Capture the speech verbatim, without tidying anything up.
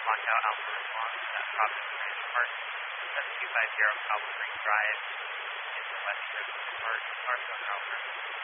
Lockout Alpha Response at Providence Ranch Park, seven two five zero Cobble Creek Drive, in the West River Park, North North Alpha.